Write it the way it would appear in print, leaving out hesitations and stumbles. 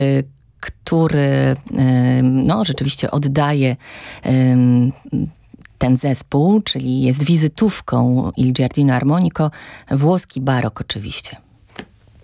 który rzeczywiście oddaje ten zespół, czyli jest wizytówką Il Giardino Armonico, włoski barok oczywiście.